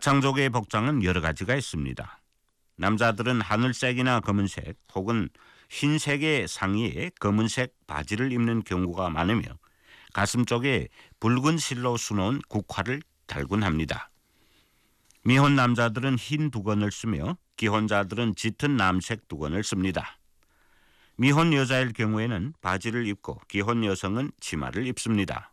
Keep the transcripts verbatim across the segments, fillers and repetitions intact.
아창족의 복장은 여러 가지가 있습니다. 남자들은 하늘색이나 검은색 혹은 흰색의 상의에 검은색 바지를 입는 경우가 많으며 가슴 쪽에 붉은 실로 수놓은 국화를 달곤 합니다. 미혼 남자들은 흰 두건을 쓰며 기혼자들은 짙은 남색 두건을 씁니다. 미혼 여자일 경우에는 바지를 입고 기혼 여성은 치마를 입습니다.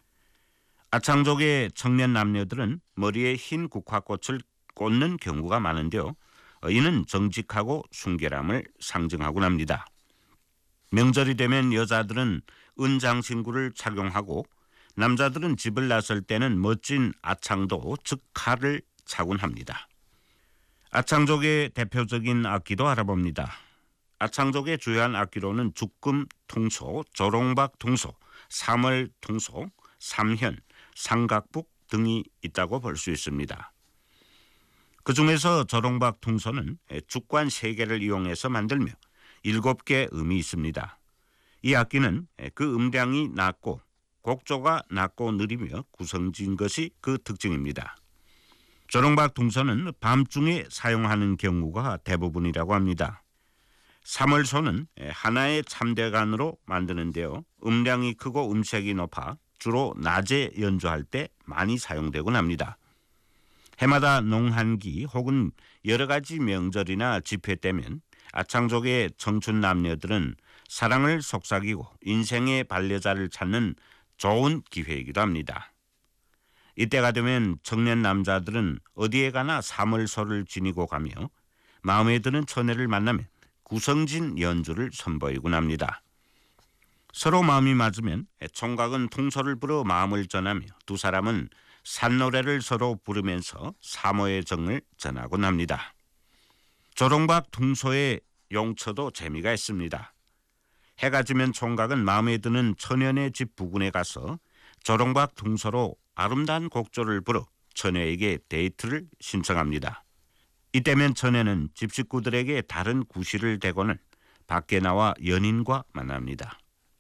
아창족의 청년 남녀들은 머리에 흰 국화꽃을 꽂는 경우가 많은데요. 이는 정직하고 순결함을 상징하곤 합니다. 명절이 되면 여자들은 은장신구를 착용하고 남자들은 집을 나설 때는 멋진 아창도 즉 칼을 차곤 합니다. 아창족의 대표적인 악기도 알아봅니다. 아창족의 주요한 악기로는 죽금 퉁소, 조롱박 퉁소, 삼월 퉁소, 삼현, 삼각북 등이 있다고 볼 수 있습니다. 그 중에서 조롱박 퉁소는 죽관 세 개를 이용해서 만들며 일곱 개 음이 있습니다. 이 악기는 그 음량이 낮고 곡조가 낮고 느리며 구성진 것이 그 특징입니다. 조롱박 퉁소는 밤중에 사용하는 경우가 대부분이라고 합니다. 삼월소는 하나의 참대간으로 만드는데요. 음량이 크고 음색이 높아 주로 낮에 연주할 때 많이 사용되곤 합니다. 해마다 농한기 혹은 여러 가지 명절이나 집회 때면 아창족의 청춘 남녀들은 사랑을 속삭이고 인생의 반려자를 찾는 좋은 기회이기도 합니다. 이때가 되면 청년 남자들은 어디에 가나 삼월소를 지니고 가며 마음에 드는 처녀를 만나면 구성진 연주를 선보이곤 합니다. 서로 마음이 맞으면 총각은 퉁소를 불어 마음을 전하며 두 사람은 산노래를 서로 부르면서 사모의 정을 전하곤 합니다. 조롱박 퉁소의 용처도 재미가 있습니다. 해가 지면 총각은 마음에 드는 처녀의 집 부근에 가서 조롱박 퉁소로 아름다운 곡조를 불어 처녀에게 데이트를 신청합니다. 이때면 처녀는 집 식구들에게 다른 구실을 대고는 밖에 나와 연인과 만납니다.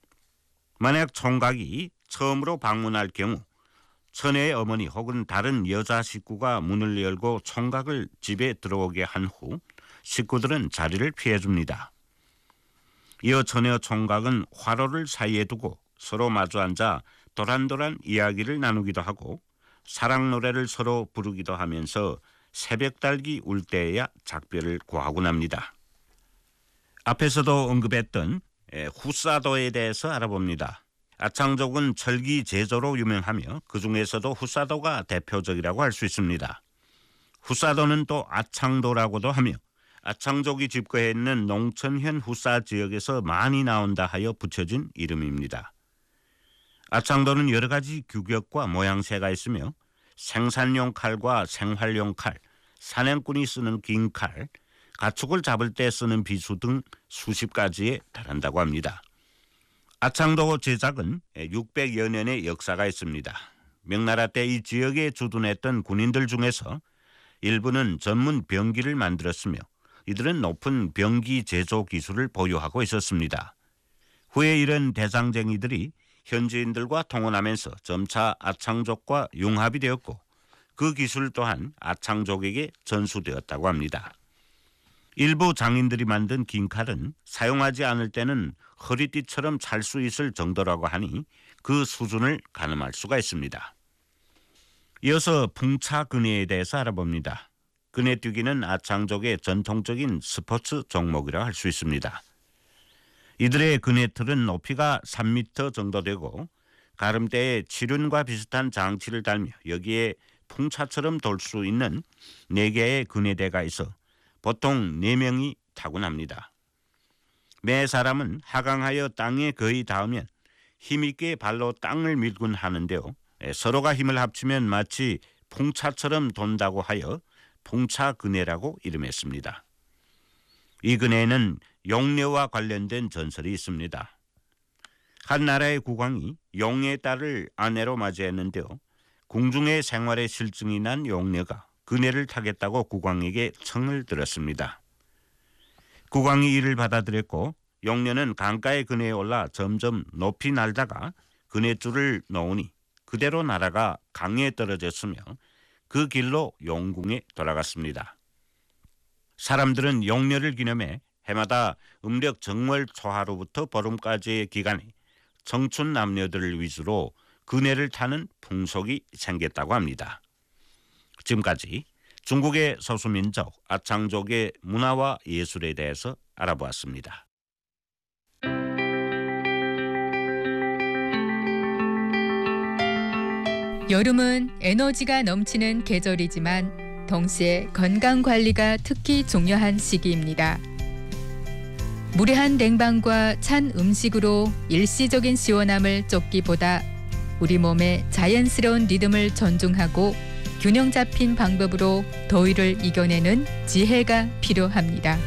만약 총각이 처음으로 방문할 경우 처녀의 어머니 혹은 다른 여자 식구가 문을 열고 총각을 집에 들어오게 한 후 식구들은 자리를 피해줍니다. 이어 처녀 총각은 화로를 사이에 두고 서로 마주 앉아 도란도란 이야기를 나누기도 하고 사랑 노래를 서로 부르기도 하면서 새벽달기 울 때에야 작별을 고하곤 합니다. 앞에서도 언급했던 후사도에 대해서 알아봅니다. 아창족은 철기 제조로 유명하며 그 중에서도 후사도가 대표적이라고 할 수 있습니다. 후사도는 또 아창도라고도 하며 아창족이 집거해 있는 농천현 후사 지역에서 많이 나온다 하여 붙여진 이름입니다. 아창도는 여러 가지 규격과 모양새가 있으며 생산용 칼과 생활용 칼, 사냥꾼이 쓰는 긴 칼, 가축을 잡을 때 쓰는 비수 등 수십 가지에 달한다고 합니다. 아창도 제작은 육백여 년의 역사가 있습니다. 명나라 때 이 지역에 주둔했던 군인들 중에서 일부는 전문 병기를 만들었으며 이들은 높은 병기 제조 기술을 보유하고 있었습니다. 후에 이런 대장쟁이들이 현지인들과 통혼하면서 점차 아창족과 융합이 되었고 그 기술 또한 아창족에게 전수되었다고 합니다. 일부 장인들이 만든 긴 칼은 사용하지 않을 때는 허리띠처럼 찰 수 있을 정도라고 하니 그 수준을 가늠할 수가 있습니다. 이어서 풍차근해에 대해서 알아봅니다. 근해뛰기는 아창족의 전통적인 스포츠 종목이라 할 수 있습니다. 이들의 근해틀은 높이가 삼 미터 정도 되고 가름대에 칠륜과 비슷한 장치를 달며 여기에 풍차처럼 돌 수 있는 네 개의 근해대가 있어 보통 네 명이 타곤 합니다. 매 사람은 하강하여 땅에 거의 닿으면 힘있게 발로 땅을 밀곤 하는데요. 서로가 힘을 합치면 마치 풍차처럼 돈다고 하여 풍차근해라고 이름했습니다. 이 근해에는 용녀와 관련된 전설이 있습니다. 한 나라의 국왕이 용의 딸을 아내로 맞이했는데요. 궁중의 생활에 실증이 난 용녀가 근해를 타겠다고 국왕에게 청을 들었습니다. 국왕이 이를 받아들였고 용녀는 강가의 근해에 올라 점점 높이 날다가 근해줄을 놓으니 그대로 날아가 강에 떨어졌으며 그 길로 용궁에 돌아갔습니다. 사람들은 용려를 기념해 해마다 음력 정월 초하루부터 보름까지의 기간에 청춘 남녀들을 위주로 그네를 타는 풍속이 생겼다고 합니다. 지금까지 중국의 소수민족 아창족의 문화와 예술에 대해서 알아보았습니다. 여름은 에너지가 넘치는 계절이지만 동시에 건강 관리가 특히 중요한 시기입니다. 무례한 냉방과 찬 음식으로 일시적인 시원함을 쫓기보다 우리 몸의 자연스러운 리듬을 존중하고 균형 잡힌 방법으로 더위를 이겨내는 지혜가 필요합니다.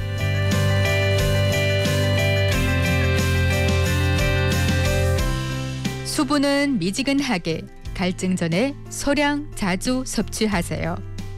수분은 미지근하게 갈증 전에 소량 자주 섭취하세요.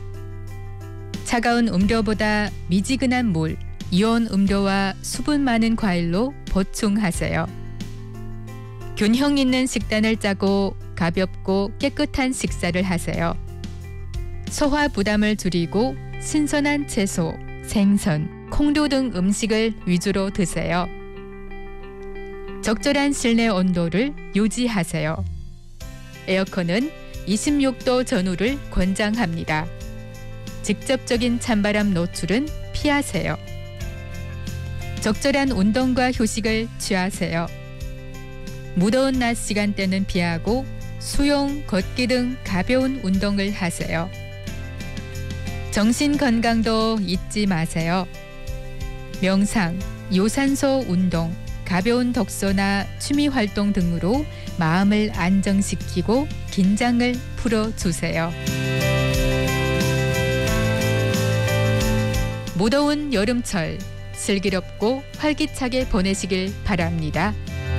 차가운 음료보다 미지근한 물, 이온 음료와 수분 많은 과일로 보충하세요. 균형 있는 식단을 짜고 가볍고 깨끗한 식사를 하세요. 소화 부담을 줄이고 신선한 채소, 생선, 콩류 등 음식을 위주로 드세요. 적절한 실내 온도를 유지하세요. 에어컨은 이십육 도 전후를 권장합니다. 직접적인 찬바람 노출은 피하세요. 적절한 운동과 휴식을 취하세요. 무더운 낮 시간대는 피하고 수영, 걷기 등 가벼운 운동을 하세요. 정신 건강도 잊지 마세요. 명상, 유산소 운동, 가벼운 독서나 취미 활동 등으로 마음을 안정시키고 긴장을 풀어주세요. 무더운 여름철 슬기롭고 활기차게 보내시길 바랍니다.